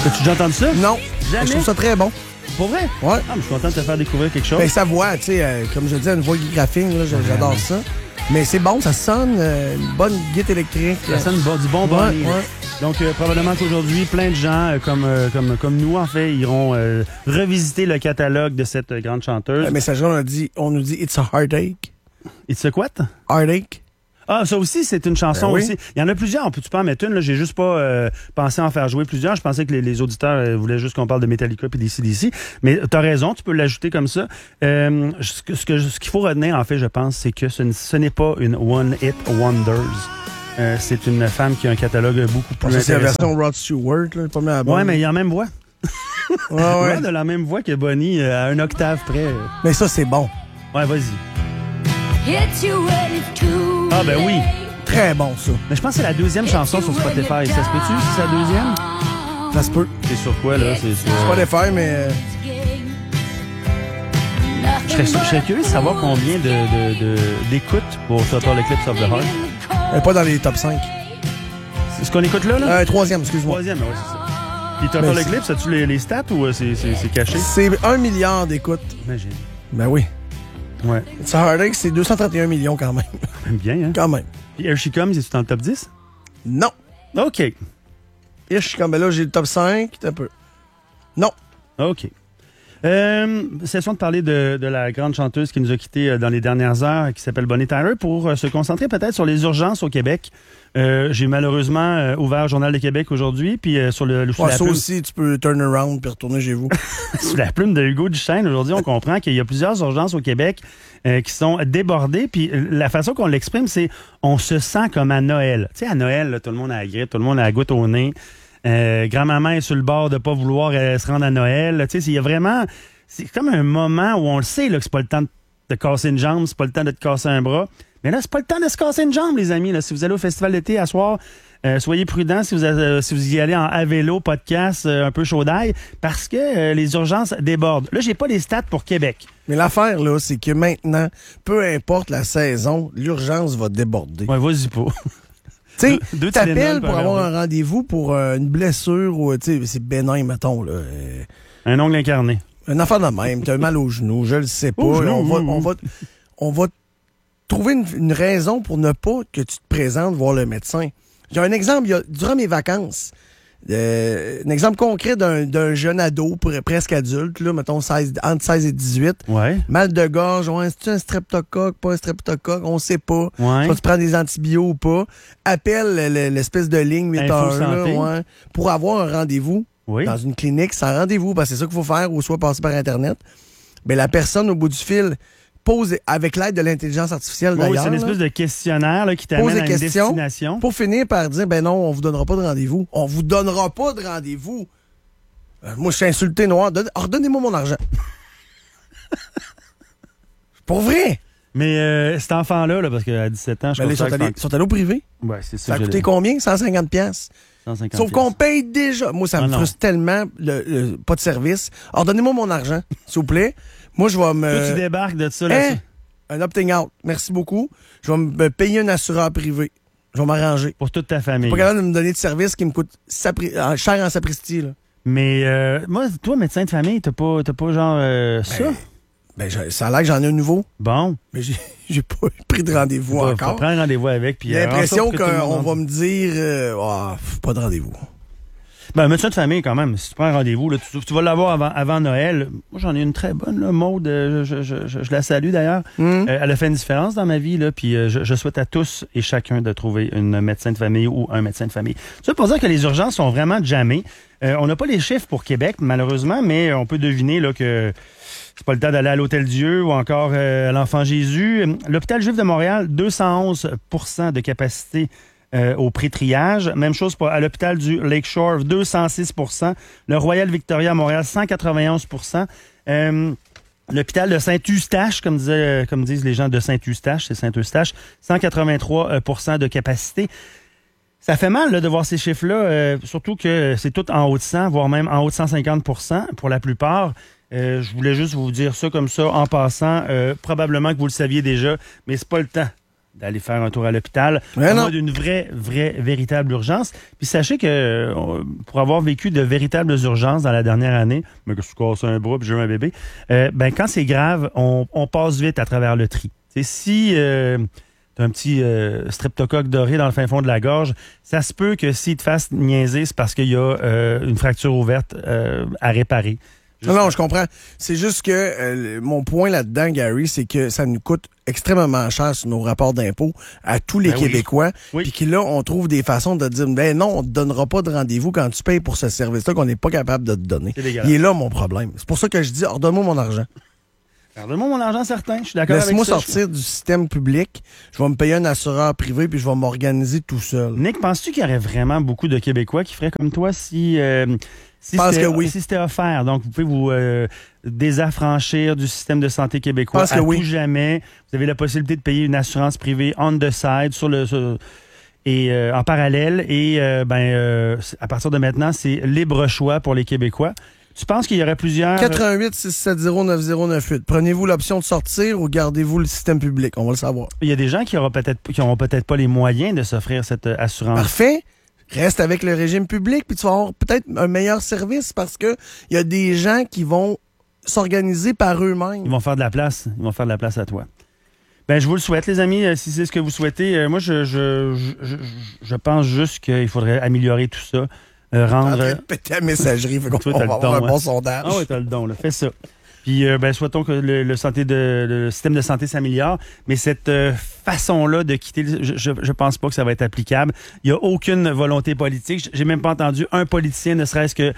As-tu déjà entendu ça? Non. Jamais? Je trouve ça très bon. Pour vrai? Ouais. Ah, mais je suis content de te faire découvrir quelque chose. Ben, sa voix, tu sais, comme je disais, une voix graphique, là, j'adore ça. Mais c'est bon, ça sonne une bonne guitare électrique. Ça sonne du bon Bonnie. Ouais. Donc, probablement qu'aujourd'hui, plein de gens, comme nous, en fait, iront revisiter le catalogue de cette grande chanteuse. Le messager, on nous dit « It's a heartache It's a what? ». Heartache. Ah, ça aussi, c'est une chanson Ben oui. aussi. Il y en a plusieurs. Tu peux en mettre une. Là, j'ai juste pas pensé en faire jouer plusieurs. Je pensais que les auditeurs voulaient juste qu'on parle de Metallica puis DC. Mais t'as raison, tu peux l'ajouter comme ça. Ce qu'il faut retenir, en fait, je pense, c'est que ce n'est pas une one-hit wonders. C'est une femme qui a un catalogue beaucoup plus intéressant. C'est la version Rod Stewart, là, pas mal à bonne. Ouais, mais il y a la même voix. Ouais. De la même voix que Bonnie, à un octave près. Mais ça, c'est bon. Ouais, vas-y. Ah, ben oui. Très bon, ça. Mais je pense que c'est la deuxième chanson sur Spotify. Ça se peut-tu, si c'est la deuxième? Ça se peut. C'est sur quoi, là? C'est sur... Spotify, mais... Je serais curieux de savoir combien d'écoutes pour Total Eclipse of the Heart. Pas dans les top 5. C'est ce qu'on écoute là? Troisième, excuse-moi. Troisième, oui, c'est ça. Puis Total Eclipse, as-tu les stats ou c'est caché? C'est 1 milliard d'écoutes. Imagine. Ben oui. Ouais. It's a heartache, c'est 231 millions quand même. Bien, hein? Quand même. Puis Here She Comes, es-tu dans le top 10? Non. OK. Here She Comes, ben là, j'ai le top 5. Un peu. Non. OK. Session de parler de la grande chanteuse qui nous a quittés dans les dernières heures, qui s'appelle Bonnie Tyler, pour se concentrer peut-être sur les urgences au Québec. J'ai malheureusement ouvert le Journal de Québec aujourd'hui, puis sur le sous la ça plume, aussi, tu peux turn around puis retourner chez vous. sous la plume de Hugo Duchesne, aujourd'hui, on comprend qu'il y a plusieurs urgences au Québec qui sont débordées, puis la façon qu'on l'exprime, c'est on se sent comme à Noël. Tu sais, à Noël, là, tout le monde a la grippe, tout le monde a la goutte au nez. Grand-maman est sur le bord de pas vouloir se rendre à Noël. Tu sais, il y a vraiment... C'est comme un moment où on le sait là, que c'est pas le temps de te casser une jambe, c'est pas le temps de te casser un bras. Mais là, c'est pas le temps de se casser une jambe, les amis. Là. Si vous allez au festival d'été à soir, soyez prudents si vous y allez à vélo, podcast, un peu chaud d'ail, parce que les urgences débordent. Là, j'ai pas les stats pour Québec. Mais l'affaire, là, c'est que maintenant, peu importe la saison, l'urgence va déborder. Ouais, vas-y pas. Tu Deux sais, t'appelles Tylenol pour par avoir verre un rendez-vous pour une blessure ou, tu sais, c'est bénin, mettons, là. Un ongle incarné. Une affaire de même, t'as mal au genou, je le sais pas. Au Là, genou. on va trouver une raison pour ne pas que tu te présentes voir le médecin. J'ai un exemple, durant mes vacances, un exemple concret d'un jeune ado presque adulte, là, mettons entre 16 et 18. Ouais. Mal de gorge, ouais, c'est-tu un streptocoque, pas un streptocoque, on sait pas. Ouais. Soit tu prends des antibiotiques ou pas. Appelle l'espèce de ligne 8 Info heures là, santé. ouais, pour avoir un rendez-vous. Oui. Dans une clinique sans rendez-vous, parce que c'est ça qu'il faut faire, ou soit passer par Internet. Mais la personne au bout du fil pose, avec l'aide de l'intelligence artificielle Oui, d'ailleurs, c'est une espèce de questionnaire là, qui t'amène pose à des une questions destination. pour finir par dire, ben non, on vous donnera pas de rendez-vous. On vous donnera pas de rendez-vous. Moi, je suis insulté noir. Redonnez-moi mon argent. Pour vrai. Mais cet enfant-là, parce qu'à 17 ans, je Ben, là, considère ils sont allés au privé. Ouais, c'est ça. Ça a coûté combien? 150 pièces. 150 Sauf qu'on paye déjà. Moi, ça me non. frustre tellement, pas de service. Alors, donnez-moi mon argent, s'il vous plaît. Moi, je vais me... Toi, tu débarques de ça là. Un opting out. Merci beaucoup. Je vais me payer un assureur privé. Je vais m'arranger. Pour toute ta famille. Pas capable de me donner de service qui me coûte cher en sapristi, là. Mais moi, toi, médecin de famille, t'as pas genre ça? Ben, ça a l'air que j'en ai un nouveau. Bon. Mais j'ai pas pris de rendez-vous Faut encore. prendre rendez-vous avec. Puis J'ai l'impression arrange ça pour que tout le qu'on monde va me dire pas de rendez-vous. Ben, médecin de famille, quand même. Si tu prends un rendez-vous, là, tu vas l'avoir avant Noël. Moi, j'en ai une très bonne, là, Maude. Je la salue, d'ailleurs. Elle a fait une différence dans ma vie, là. Puis je souhaite à tous et chacun de trouver une médecin de famille ou un médecin de famille. Ça pour dire que les urgences sont vraiment jammées. On n'a pas les chiffres pour Québec, malheureusement, mais on peut deviner là que c'est pas le temps d'aller à l'Hôtel Dieu ou encore à l'Enfant Jésus. L'Hôpital Juif de Montréal, 211% de capacité au pré-triage. Même chose à l'hôpital du Lakeshore, 206%. Le Royal Victoria à Montréal, 191%. L'hôpital de Saint-Eustache, comme disent les gens de Saint-Eustache, c'est Saint-Eustache, 183% de capacité. Ça fait mal là, de voir ces chiffres-là, surtout que c'est tout en haut de 100, voire même en haut de 150% pour la plupart. Je voulais juste vous dire ça comme ça en passant. Probablement que vous le saviez déjà, mais c'est pas le temps d'aller faire un tour à l'hôpital. Ouais, non. D'une véritable urgence. Puis sachez que pour avoir vécu de véritables urgences dans la dernière année, mais que je suis cassé un bras puis j'ai eu un bébé, quand c'est grave, on passe vite à travers le tri. T'sais, si t'as un petit streptocoque doré dans le fin fond de la gorge, ça se peut que s'il te fasse niaiser, c'est parce qu'il y a une fracture ouverte à réparer. Non, je comprends. C'est juste que mon point là-dedans, Gary, c'est que ça nous coûte extrêmement cher sur nos rapports d'impôts à tous les Québécois. Oui. Puis que là, on trouve des façons de dire, ben non, on te donnera pas de rendez-vous quand tu payes pour ce service-là qu'on n'est pas capable de te donner. Il est là mon problème. C'est pour ça que je dis, redonne-moi mon argent. Redonne-moi mon argent certain, je suis d'accord avec ça. Laisse-moi sortir du système public, je vais me payer un assureur privé puis je vais m'organiser tout seul. Nick, penses-tu qu'il y aurait vraiment beaucoup de Québécois qui feraient comme toi si c'était offert? Donc, vous pouvez vous désaffranchir du système de santé québécois à tout jamais. Vous avez la possibilité de payer une assurance privée on the side en parallèle. Et à partir de maintenant, c'est libre choix pour les Québécois. Tu penses qu'il y aurait plusieurs... 88-670-9098. Prenez-vous l'option de sortir ou gardez-vous le système public? On va le savoir. Il y a des gens qui n'auront peut-être pas les moyens de s'offrir cette assurance. Parfait. Reste avec le régime public, puis tu vas avoir peut-être un meilleur service parce que il y a des gens qui vont s'organiser par eux-mêmes. Ils vont faire de la place. Ils vont faire de la place à toi. Ben, je vous le souhaite, les amis, si c'est ce que vous souhaitez. Moi, je pense juste qu'il faudrait améliorer tout ça. Rendre... péter la messagerie, fait qu'on va avoir un bon sondage. Ah oui, t'as le don, là. Fais ça. Puis, souhaitons que le système de santé s'améliore, mais cette façon-là de quitter, je pense pas que ça va être applicable. Il n'y a aucune volonté politique. J'ai même pas entendu un politicien, ne serait-ce que...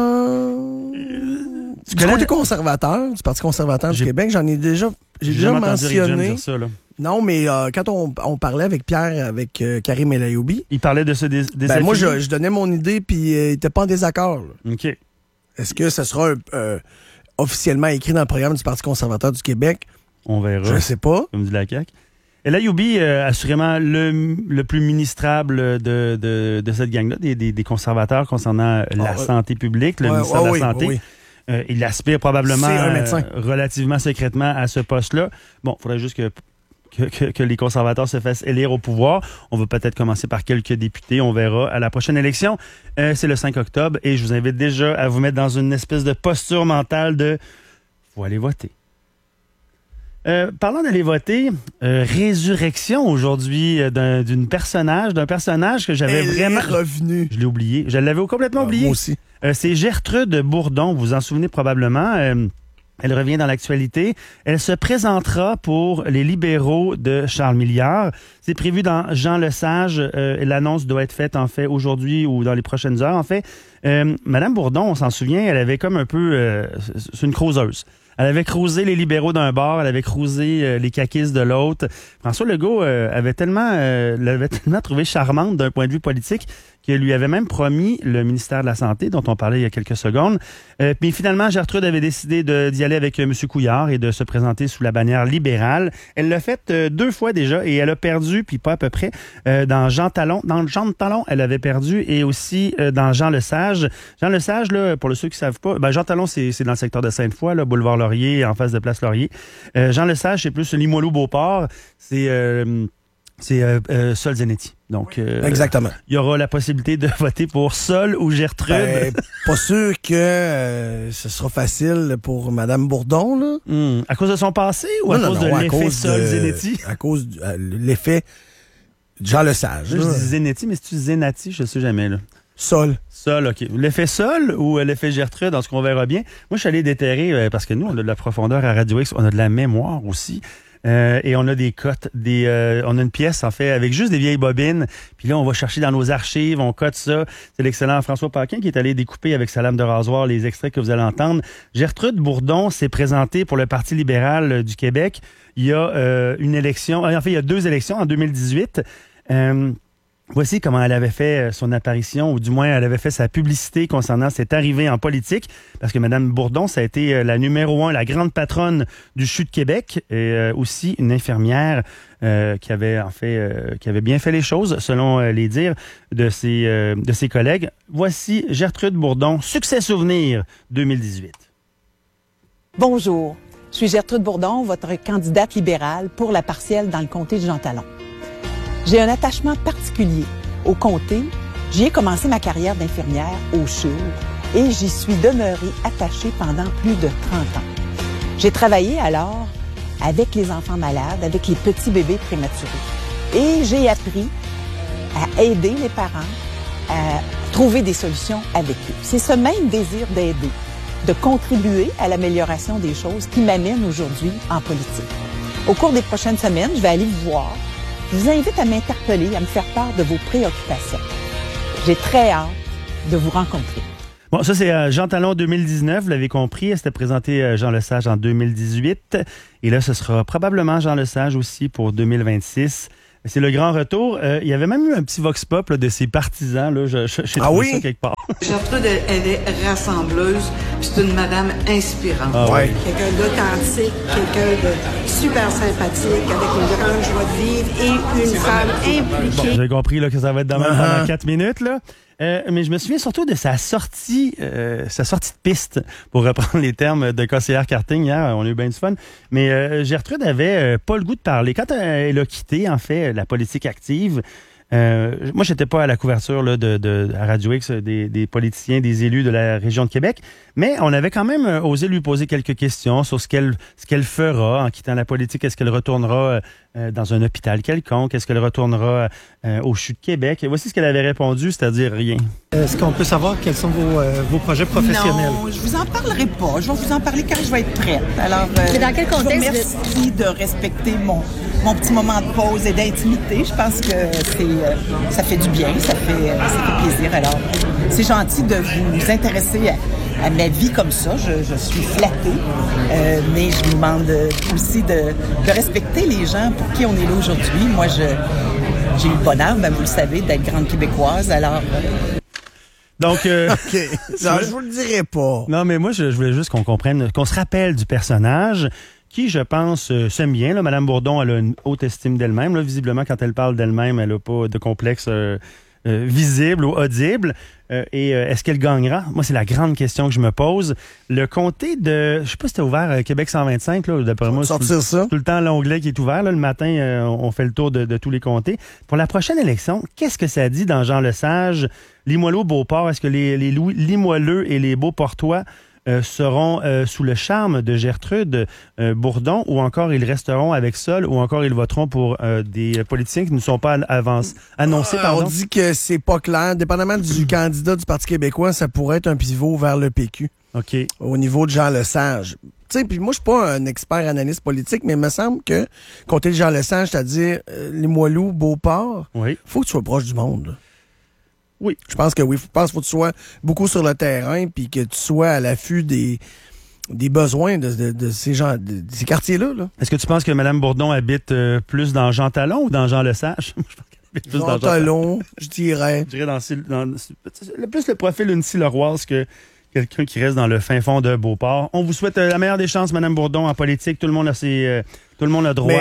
Du côté conservateur, du Parti conservateur du Québec, j'ai déjà mentionné... Dire ça, là. Non, mais quand on parlait avec Pierre, avec Karim El Ayoumi... Il parlait de ce désaccord. Moi, je donnais mon idée, puis il n'était pas en désaccord. Là. OK. Est-ce que ce sera officiellement écrit dans le programme du Parti conservateur du Québec? On verra. Je ne sais pas. Comme dit la CAQ. El Ayoumi, assurément le plus ministrable de cette gang-là, des conservateurs concernant la santé publique, le ministère de la Santé. Oui. Il aspire probablement relativement secrètement à ce poste-là. Bon, il faudrait juste que les conservateurs se fassent élire au pouvoir. On va peut-être commencer par quelques députés. On verra à la prochaine élection. C'est le 5 octobre et je vous invite déjà à vous mettre dans une espèce de posture mentale de « faut aller voter ». Parlant d'aller voter, résurrection aujourd'hui d'un personnage que j'avais vraiment... revenu. Je l'ai oublié. Je l'avais complètement oublié. Moi aussi. C'est Gertrude Bourdon, vous vous en souvenez probablement. Elle revient dans l'actualité. Elle se présentera pour les libéraux de Charles Milliard. C'est prévu dans Jean Lesage. L'annonce doit être faite, en fait, aujourd'hui ou dans les prochaines heures, en fait. Madame Bourdon, on s'en souvient, elle avait comme un peu... c'est une cruiseuse. Elle avait cruisé les libéraux d'un bord, elle avait cruisé les caquistes de l'autre. François Legault l'avait tellement trouvé charmante d'un point de vue politique qu'il lui avait même promis le ministère de la Santé, dont on parlait il y a quelques secondes. Puis finalement, Gertrude avait décidé d'y aller avec M. Couillard et de se présenter sous la bannière libérale. Elle l'a fait 2 fois déjà et elle a perdu, puis pas à peu près, dans Jean Talon. Dans Jean de Talon, elle avait perdu et aussi dans Jean Lesage. Jean Lesage, là, pour ceux qui ne savent pas, Jean Talon, c'est dans le secteur de Sainte-Foy, là, boulevard Laurier, en face de Place Laurier. Jean Lesage, c'est plus Limoilou-Beauport. C'est Sol Zanetti. Donc, exactement. Il y aura la possibilité de voter pour Sol ou Gertrude. Pas sûr que ce sera facile pour Mme Bourdon, là. À cause de son passé ou à cause de l'effet Sol Zanetti? À cause de l'effet Jean Lesage. Je dis Zanetti, mais c'est-tu Zenati? Je ne sais jamais, là. Sol, OK. L'effet Sol ou l'effet Gertrude, dans ce qu'on verra bien. Moi, je suis allé déterrer, parce que nous, on a de la profondeur à Radio X, on a de la mémoire aussi. Et on a des cotes, on a une pièce, en fait, avec juste des vieilles bobines. Puis là, on va chercher dans nos archives, on cote ça. C'est l'excellent François Paquin qui est allé découper avec sa lame de rasoir les extraits que vous allez entendre. Gertrude Bourdon s'est présentée pour le Parti libéral du Québec. Il y a une élection, en fait, il y a 2 élections en 2018. Voici comment elle avait fait son apparition, ou du moins elle avait fait sa publicité concernant cette arrivée en politique, parce que Mme Bourdon, ça a été la numéro 1, la grande patronne du CHU de Québec, et aussi une infirmière qui avait bien fait les choses, selon les dires de ses collègues. Voici Gertrude Bourdon, Succès Souvenir 2018. Bonjour. Je suis Gertrude Bourdon, votre candidate libérale pour la partielle dans le comté de Jean-Talon. J'ai un attachement particulier au comté. J'y ai commencé ma carrière d'infirmière au CHUL et j'y suis demeurée attachée pendant plus de 30 ans. J'ai travaillé alors avec les enfants malades, avec les petits bébés prématurés. Et j'ai appris à aider les parents, à trouver des solutions avec eux. C'est ce même désir d'aider, de contribuer à l'amélioration des choses qui m'amène aujourd'hui en politique. Au cours des prochaines semaines, je vais aller vous voir. Je vous invite à m'interpeller, à me faire part de vos préoccupations. J'ai très hâte de vous rencontrer. Bon, ça, c'est Jean Talon 2019, vous l'avez compris. Elle s'était présenté Jean Lesage en 2018. Et là, ce sera probablement Jean Lesage aussi pour 2026. C'est le grand retour. Il y avait même eu un petit vox pop là, de ses partisans. Là, j'ai trouvé ça quelque part. Gertrude, elle est rassembleuse. C'est une madame inspirante. Ah, ouais. Quelqu'un d'authentique, quelqu'un de super sympathique, avec une grande joie de vivre et une femme impliquée. Bon, vous avez compris là, que ça va être dans même pendant 4 minutes. Là. Mais je me souviens surtout de sa sortie de piste, pour reprendre les termes de conseillère Karting hier. On a eu bien du fun. Mais Gertrude avait pas le goût de parler. Quand elle a quitté, en fait, la politique active, moi, j'étais pas à la couverture là, à Radio X des politiciens, des élus de la région de Québec, mais on avait quand même osé lui poser quelques questions sur ce qu'elle fera en quittant la politique. Est-ce qu'elle retournera dans un hôpital quelconque? Est-ce qu'elle retournera au CHU de Québec? Et voici ce qu'elle avait répondu, c'est-à-dire rien. Est-ce qu'on peut savoir quels sont vos projets professionnels? Non, je vous en parlerai pas. Je vais vous en parler quand je vais être prête. Alors, mais dans quel contexte? Je vous remercie de respecter mon petit moment de pause et d'intimité. Je pense que ça fait du bien, ça fait plaisir. Alors, c'est gentil de vous intéresser à ma vie comme ça. Je suis flattée, mais je vous demande aussi de respecter les gens pour qui on est là aujourd'hui. Moi, j'ai eu le bonheur, vous le savez, d'être grande québécoise. Alors... Donc, OK. Non, je vous le dirai pas. Non, mais moi, je voulais juste qu'on comprenne, qu'on se rappelle du personnage qui, je pense, s'aime bien. Là. Mme Bourdon, elle a une haute estime d'elle-même. Là. Visiblement, quand elle parle d'elle-même, elle n'a pas de complexe visible ou audible. Est-ce qu'elle gagnera? Moi, c'est la grande question que je me pose. Le comté de... Je sais pas si c'était ouvert Québec 125, là, d'après moi. Sortir ça. Tout le temps l'onglet qui est ouvert. Là, le matin, on fait le tour de tous les comtés. Pour la prochaine élection, qu'est-ce que ça dit dans Jean Lesage? Limoilou-Beauport, est-ce que les Limoileux et les Beauportois seront sous le charme de Gertrude Bourdon, ou encore ils resteront avec Sol, ou encore ils voteront pour des politiciens qui ne sont pas annoncés? On dit que c'est pas clair. Dépendamment du candidat du Parti québécois, ça pourrait être un pivot vers le PQ. OK. Au niveau de Jean Lesage. Tu sais, puis moi, je suis pas un expert analyste politique, mais il me semble que, compter Jean Lesage, c'est-à-dire Limoilou, Beauport, faut que tu sois proche du monde. Oui. Je pense que oui. Je pense qu'il faut que tu sois beaucoup sur le terrain puis que tu sois à l'affût des besoins de ces gens, de ces quartiers-là. Là. Est-ce que tu penses que Mme Bourdon habite plus dans Jean Talon ou dans Jean Lesage? Jean Talon, je dirais. Je dirais plus le profil d'une Syloroise que quelqu'un qui reste dans le fin fond de Beauport. On vous souhaite la meilleure des chances, Mme Bourdon, en politique. Tout le monde a droit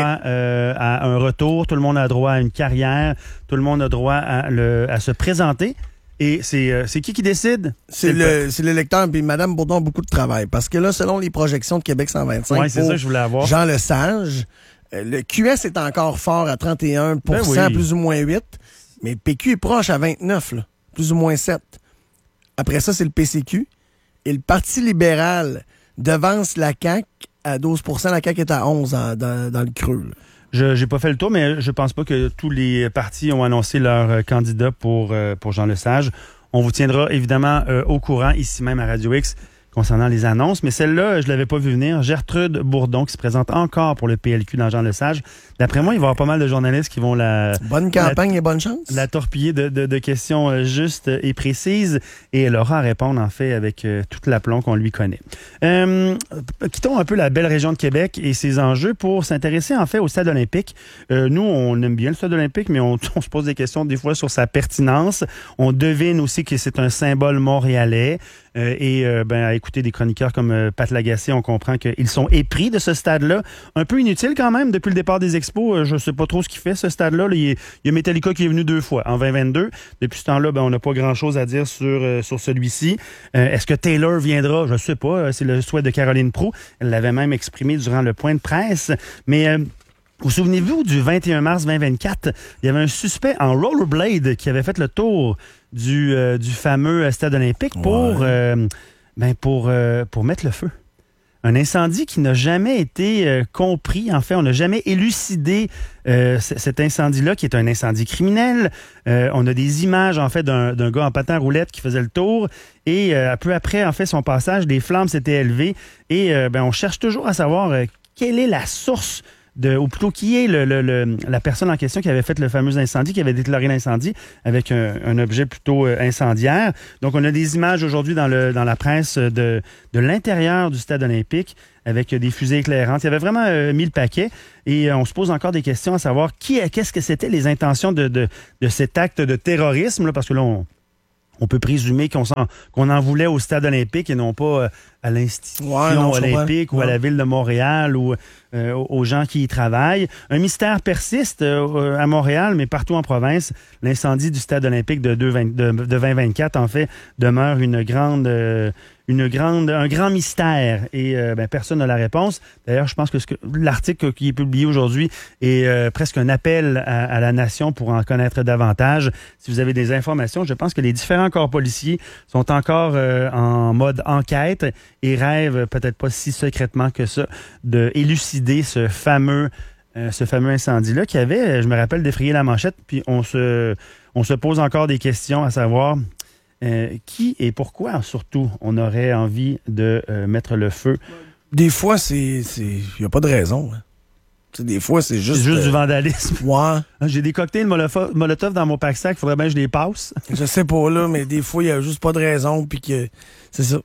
à un retour, tout le monde a droit à une carrière, tout le monde a droit à se présenter. Et c'est qui décide? C'est l'électeur. Puis Mme Bourdon a beaucoup de travail. Parce que là, selon les projections de Québec 125, c'est ça que je voulais avoir. Jean Lesage, le QS est encore fort à 31 plus ou moins 8. Mais PQ est proche à 29, là, plus ou moins 7. Après ça, c'est le PCQ. Et le Parti libéral devance la CAQ à 12 %. La CAQ est à 11 dans le creux. Là. Je n'ai pas fait le tour, mais je pense pas que tous les partis ont annoncé leur candidat pour Jean Lesage. On vous tiendra évidemment au courant ici même à Radio X concernant les annonces, mais celle-là, je l'avais pas vu venir. Gertrude Bourdon qui se présente encore pour le PLQ dans Jean Lesage. D'après moi, il va y avoir pas mal de journalistes qui vont Bonne campagne et bonne chance. La torpiller de questions justes et précises, et elle aura à répondre en fait avec tout l'aplomb qu'on lui connaît. Quittons un peu la belle région de Québec et ses enjeux pour s'intéresser en fait au Stade olympique. Nous, on aime bien le Stade olympique, mais on se pose des questions des fois sur sa pertinence. On devine aussi que c'est un symbole montréalais et à écouter des chroniqueurs comme Pat Lagacé, on comprend qu'ils sont épris de ce stade-là. Un peu inutile quand même, depuis le départ des expos. Je sais pas trop ce qu'il fait, ce stade-là. Là, il y a Metallica qui est venu 2 fois, en 2022. Depuis ce temps-là, on n'a pas grand-chose à dire sur celui-ci. Est-ce que Taylor viendra? Je sais pas. C'est le souhait de Caroline Proulx. Elle l'avait même exprimé durant le point de presse. Mais vous souvenez-vous du 21 mars 2024? Il y avait un suspect en rollerblade qui avait fait le tour du fameux stade olympique pour mettre le feu. Un incendie qui n'a jamais été compris. En fait, on n'a jamais élucidé cet incendie-là, qui est un incendie criminel. On a des images, en fait, d'un gars en patin à roulette qui faisait le tour. Et peu après, en fait, son passage, des flammes s'étaient élevées. Et on cherche toujours à savoir quelle est la source ou plutôt qui est la personne en question qui avait fait le fameux incendie, qui avait déclaré l'incendie avec un objet plutôt incendiaire. Donc, on a des images aujourd'hui dans la presse de l'intérieur du stade olympique avec des fusées éclairantes. Il y avait vraiment mis le paquet et on se pose encore des questions à savoir qu'est-ce que c'était les intentions de cet acte de terrorisme, là, parce que là, on peut présumer qu'on en voulait au stade olympique et non pas à l'institution olympique ou à la ville de Montréal ou aux gens qui y travaillent. Un mystère persiste à Montréal, mais partout en province. L'incendie du stade olympique de 2024, en fait, demeure un grand mystère et personne n'a la réponse. D'ailleurs, je pense que l'article qui est publié aujourd'hui est presque un appel à la nation pour en connaître davantage. Si vous avez des informations, je pense que les différents corps policiers sont encore en mode enquête et rêvent, peut-être pas si secrètement que ça, de élucider ce fameux incendie-là qui avait, je me rappelle, défrayé la manchette. Puis on se pose encore des questions à savoir qui et pourquoi, surtout, on aurait envie de mettre le feu. Des fois, il n'y a pas de raison. Hein. Des fois, c'est juste du vandalisme. Ouais. J'ai des cocktails Molotov dans mon pack-sac, il faudrait bien que je les passe. Je sais pas, là, mais des fois, il n'y a juste pas de raison, puis que c'est ça.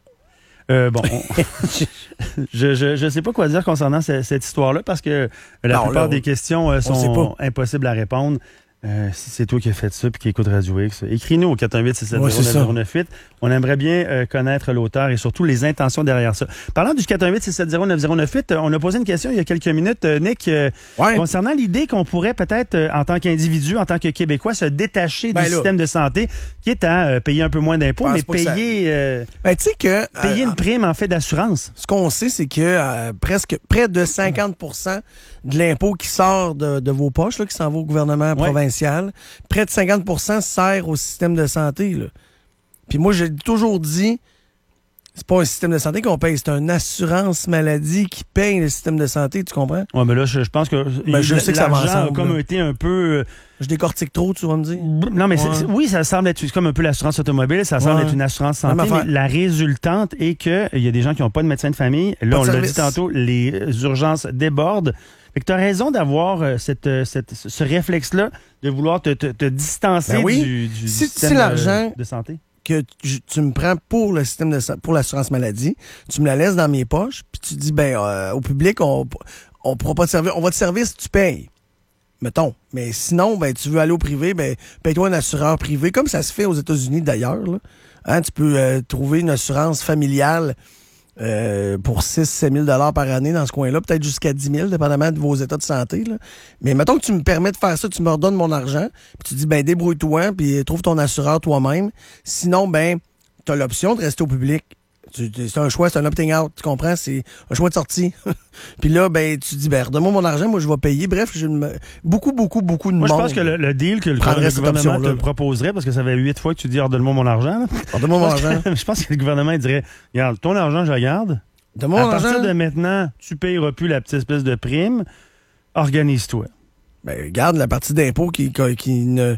Je sais pas quoi dire concernant cette histoire-là, parce que la plupart des questions sont impossibles à répondre. Si c'est toi qui as fait ça puis qui écoute Radio X, écris-nous au 418-670-9098. On aimerait bien connaître l'auteur et surtout les intentions derrière ça. Parlant du 418-670-9098, on a posé une question il y a quelques minutes, Nick, concernant l'idée qu'on pourrait peut-être, en tant qu'individu, en tant que Québécois, se détacher du système de santé, qui est à payer un peu moins d'impôts, mais payer une prime en fait d'assurance. Ce qu'on sait, c'est que près de 50% de l'impôt qui sort de vos poches, là, qui s'en va au gouvernement provincial, près de 50% sert au système de santé. Là. Puis moi, j'ai toujours dit, c'est pas un système de santé qu'on paye, c'est une assurance maladie qui paye le système de santé, tu comprends? Oui, mais là, je pense que je sais que ça va ensemble, a comme été un peu... Je décortique trop, tu vas me dire? Non, mais oui, ça semble être comme un peu l'assurance automobile, ça semble être une assurance santé, mais la résultante est qu'il y a des gens qui n'ont pas de médecin de famille. Là, on l'a dit tantôt, les urgences débordent. Fait que tu as raison d'avoir ce réflexe-là de vouloir te distancer du système de santé. Que tu me prends pour le système pour l'assurance maladie, tu me la laisses dans mes poches, puis tu dis au public on pourra pas te servir, on va te servir si tu payes. Mettons. Mais sinon, tu veux aller au privé, paye-toi un assureur privé, comme ça se fait aux États-Unis d'ailleurs. Là. Hein, tu peux trouver une assurance familiale pour 6-7 000 par année dans ce coin-là, peut-être jusqu'à 10 000, dépendamment de vos états de santé. Là. Mais mettons que tu me permets de faire ça, tu me redonnes mon argent, puis tu dis, débrouille-toi, puis trouve ton assureur toi-même. Sinon, tu as l'option de rester au public. C'est un choix, c'est un opting out, tu comprends? C'est un choix de sortie. Puis là, tu dis, redonne-moi mon argent, moi je vais payer. Bref, beaucoup de monde. Moi, je pense que le deal que le gouvernement te proposerait, parce que ça fait 8 fois que tu dis, redonne-moi mon argent. Redonne-moi mon argent. Je pense que le gouvernement dirait, regarde, ton argent, je le garde. À partir de maintenant, tu payeras plus la petite espèce de prime. Organise-toi. Garde la partie d'impôt qui ne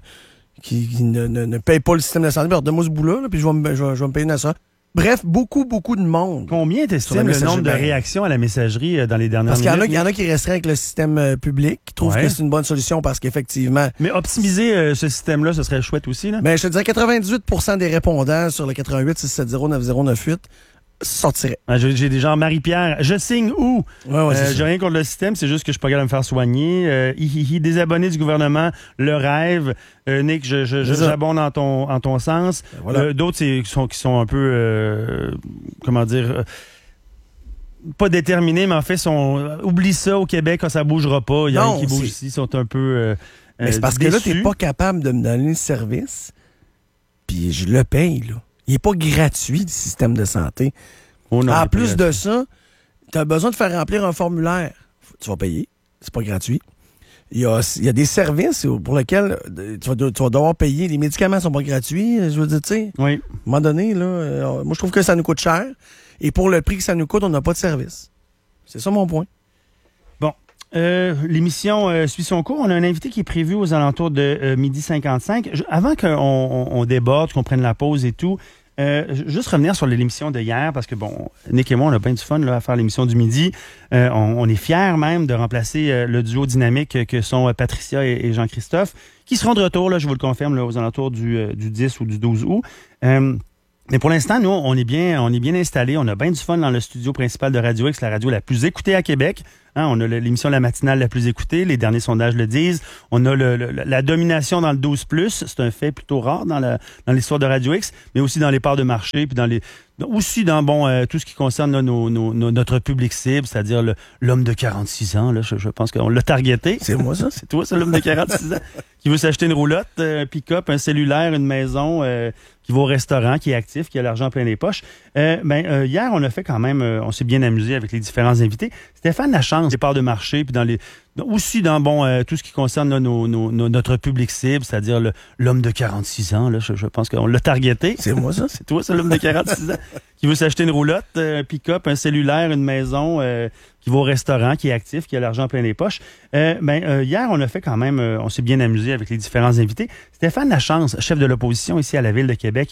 paye pas le système de santé. Redonne-moi ce bout-là, puis je vais me payer une ça. Bref, beaucoup de monde. Combien t'estimes le nombre de réactions à la messagerie dans les dernières minutes? Parce qu'il y en a qui resteraient avec le système public, qui trouvent que c'est une bonne solution parce qu'effectivement... Mais optimiser ce système-là, ce serait chouette aussi, là? Je te dirais 98% des répondants sur le 418-670-9098 sortirait. J'ai des gens, Marie-Pierre, je signe où? J'ai rien contre le système, c'est juste que je suis pas capable de me faire soigner. Des abonnés du gouvernement, le rêve. Nick, j'abonde en ton sens. Voilà. D'autres qui sont un peu, pas déterminés, mais en fait, oublie ça au Québec, ça bougera pas. Il y a rien qui bouge ici, sont un peu mais c'est parce que là, t'es pas capable de me donner le service, puis je le paye, là. Il n'est pas gratuit, le système de santé. En plus de ça, tu as besoin de faire remplir un formulaire. Tu vas payer. C'est pas gratuit. Il y a des services pour lesquels tu vas devoir payer. Les médicaments sont pas gratuits. Je veux dire, tu sais, oui. À un moment donné, là, moi, je trouve que ça nous coûte cher. Et pour le prix que ça nous coûte, on n'a pas de service. C'est ça mon point. Bon. L'émission suit son cours. On a un invité qui est prévu aux alentours de 12h55. Avant qu'on déborde, qu'on prenne la pause et tout, juste revenir sur l'émission de hier, parce que, bon, Nick et moi, on a bien du fun là, à faire l'émission du midi. On est fiers même de remplacer le duo dynamique que sont Patricia et Jean-Christophe, qui seront de retour, là, je vous le confirme, là, aux alentours du 10 ou du 12 août. Mais pour l'instant, nous, on est bien installés. On a bien du fun dans le studio principal de Radio X, la radio la plus écoutée à Québec. On a l'émission La Matinale la plus écoutée. Les derniers sondages le disent. On a la domination dans le 12+. C'est un fait plutôt rare dans l'histoire de Radio X, mais aussi dans les parts de marché, puis aussi dans tout ce qui concerne notre public cible, c'est-à-dire l'homme de 46 ans. Là, je pense qu'on l'a targeté. C'est moi, ça? C'est toi, ça, l'homme de 46 ans, qui veut s'acheter une roulotte, un pick-up, un cellulaire, une maison, qui va au restaurant, qui est actif, qui a l'argent plein les poches. Hier, on a fait quand même, on s'est bien amusé avec les différents invités. Stéphane Lachance, des parts de marché, puis aussi dans tout ce qui concerne notre public cible, c'est-à-dire l'homme de 46 ans. Là, je pense qu'on l'a targeté. C'est moi, ça? C'est toi, ça, l'homme de 46 ans, qui veut s'acheter une roulotte, un pick-up, un cellulaire, une maison, qui va au restaurant, qui est actif, qui a l'argent plein les poches. Hier, on a fait quand même, on s'est bien amusé avec les différents invités. Stéphane Lachance, chef de l'opposition ici à la Ville de Québec,